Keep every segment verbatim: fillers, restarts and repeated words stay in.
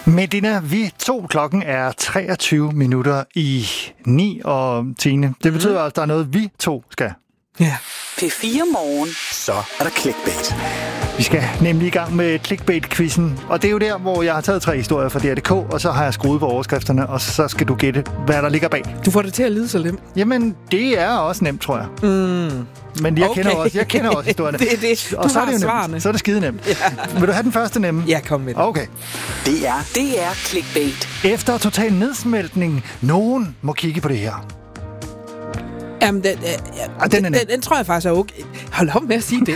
Medina, vi to klokken er treogtyve minutter i ni, og Tine, det betyder mm. altså, at der er noget, vi to skal. Ja. P fire Morgen. Så er der clickbait. Vi skal nemlig i gang med clickbait-quizzen, og det er jo der, hvor jeg har taget tre historier fra D R punktum D K, og så har jeg skruet på overskrifterne, og så skal du gætte, hvad der ligger bag. Du får det til at lyde så nemt. Jamen, det er også nemt, tror jeg. Mm. Men jeg, okay. kender også, jeg kender også historierne. det, det. Du og så er har det jo svarene. nemt. Så er det skide nemt. Ja. Vil du have den første nemme? Ja, kom med det. Okay. Det er, det er clickbait. Efter total nedsmeltning, nogen må kigge på det her. Jamen, den, ja, ah, den, den, den, den tror jeg faktisk er okay. Hold op med at sige det.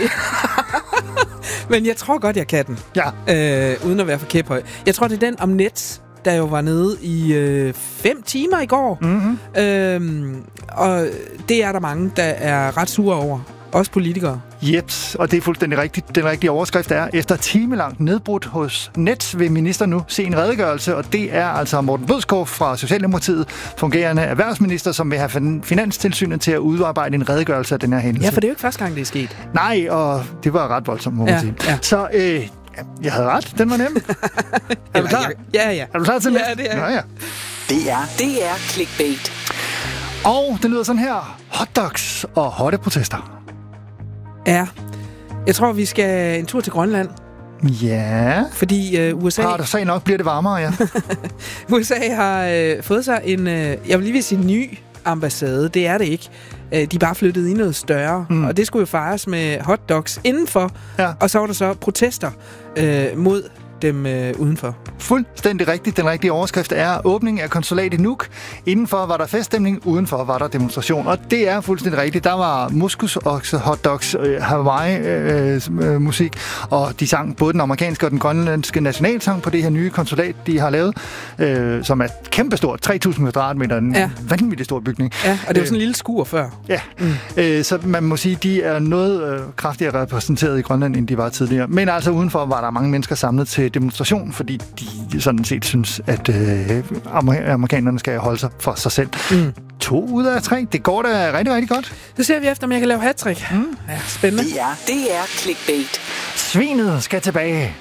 Men jeg tror godt, jeg kan den. Ja. Øh, uden at være for kæphøj. Jeg tror, det er den om Nets, der jo var nede i øh, fem timer i går. Mm-hmm. Øhm, og det er der mange, der er ret sure over. Også politikere. Jeps, og det er fuldstændig rigtigt. Den rigtige overskrift er, efter timelangt nedbrudt hos Nets vil minister nu se en redegørelse, og det er altså Morten Bødskov fra Socialdemokratiet, fungerende erhvervsminister, som vil have Finanstilsynet til at udarbejde en redegørelse af den her hændelse. Ja, for det er jo ikke første gang, det er sket. Nej, og det var ret voldsomt, må man ja, sige. Ja. Så øh, jeg havde ret. Den var nem. Er du klar? Ja, ja. Er du klar til det? Ja, det er. Nå, ja. Det er, det er clickbait. Og det lyder sådan her. Hotdogs og hotte protester. Ja. Jeg tror, vi skal en tur til Grønland. Ja. Fordi øh, U S A... Har du sagt nok, bliver det varmere, ja. U S A har øh, fået sig en... Øh, jeg vil lige vil sige ny ambassade. Det er det ikke. Øh, de er bare flyttet i noget større. Mm. Og det skulle jo fejres med hotdogs indenfor. Ja. Og så var der så protester øh, mod dem øh, udenfor. Fuldstændig rigtigt. Den rigtige overskrift er åbning af konsulat i Nuuk. Indenfor var der feststemning, udenfor var der demonstration. Og det er fuldstændig rigtigt. Der var muskusokse, hotdogs, øh, Hawaii-musik, øh, og de sang både den amerikanske og den grønlandske nationalsang på det her nye konsulat, de har lavet, øh, som er kæmpestort. tre tusind kvadratmeter. En ja. vanvittig stor bygning. Ja, og det var sådan en lille skur før. Ja, mm. øh, så man må sige, de er noget øh, kraftigere repræsenteret i Grønland, end de var tidligere. Men altså udenfor var der mange mennesker samlet til demonstration, fordi de sådan set synes, at øh, amerikanerne skal holde sig for sig selv. Mm. To ud af tre. Det går da rigtig, rigtig godt. Så ser vi efter, om jeg kan lave hattrick. Mm. Ja, spændende. Det er, det er clickbait. Svinet skal tilbage.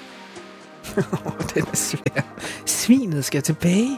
Den er svær. Svinet skal tilbage.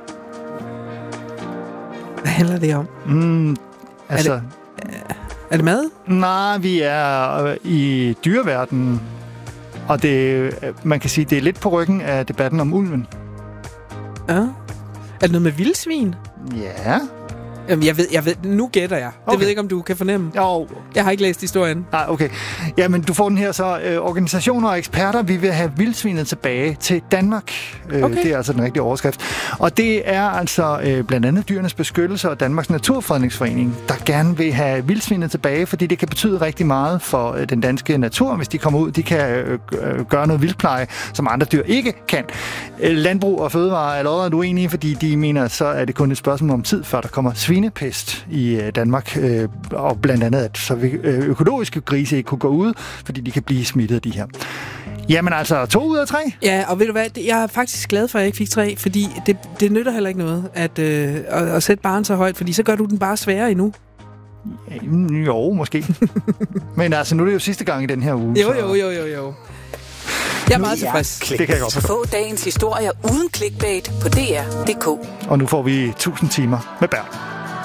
Hvad handler det om? Mm, altså... Er det, er det mad? Nej, vi er i dyreverdenen. Og det, man kan sige, det er lidt på ryggen af debatten om ulven. Ja. Er det noget med vildsvin? Ja. Jamen, jeg ved, jeg ved, nu gætter jeg. Okay. Det ved jeg ikke, om du kan fornemme. Jo. Jeg har ikke læst historien. Nej, okay. Jamen, du får den her så. Øh, organisationer og eksperter, vi vil have vildsvinet tilbage til Danmark. Øh, okay. Det er altså den rigtige overskrift. Og det er altså øh, blandt andet Dyrenes Beskyttelse og Danmarks Naturfredningsforening, der gerne vil have vildsvinet tilbage, fordi det kan betyde rigtig meget for øh, den danske natur, hvis de kommer ud. De kan øh, gøre noget vildpleje, som andre dyr ikke kan. Øh, Landbrug og Fødevare er allerede uenige, fordi de mener, så er det kun et spørgsmål om tid, før der kommer svinepest i Danmark, øh, og blandt andet, at så vil øh, økologiske grise ikke kunne gå ud, fordi de kan blive smittet af de her. Jamen altså, to ud af tre? Ja, og ved du hvad, jeg er faktisk glad for, at jeg ikke fik tre, fordi det, det nytter heller ikke noget at, øh, at, at sætte barren så højt, fordi så gør du den bare sværere endnu. Jo, måske. Men altså, nu er det jo sidste gang i den her uge. Jo, jo, jo, jo, jo. Jeg er meget tilfreds. Det kan jeg godt forstå. Få dagens historier uden clickbait på D R punktum D K. Og nu får vi tusind timer med Bern.